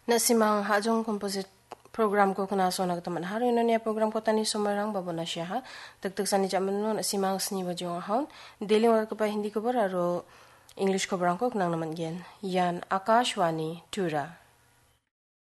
Nasimang hajong composite program ko kana so nagtaman haro ino niya program ko tani sumarang babo na siya ha. Dagdag sa ni jaman no nasimang sni wajong ahon. Daily wala ko pa hindi ko aro English ko barang ko nang naman gen. Yan Akashwani Tura.